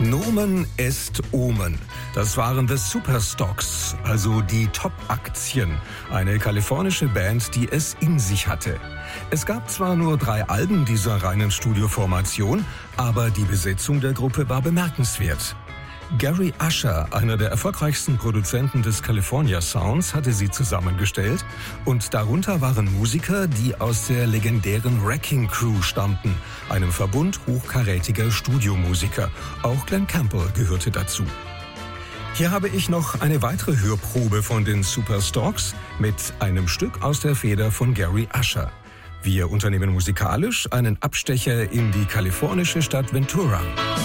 Nomen est Omen. Das waren The Superstocks, also die Top-Aktien. Eine kalifornische Band, die es in sich hatte. Es gab zwar nur 3 Alben dieser reinen Studioformation, aber die Besetzung der Gruppe war bemerkenswert. Gary Usher, einer der erfolgreichsten Produzenten des California Sounds, hatte sie zusammengestellt und darunter waren Musiker, die aus der legendären Wrecking Crew stammten, einem Verbund hochkarätiger Studiomusiker. Auch Glen Campbell gehörte dazu. Hier habe ich noch eine weitere Hörprobe von den Superstocks mit einem Stück aus der Feder von Gary Usher. Wir unternehmen musikalisch einen Abstecher in die kalifornische Stadt Ventura.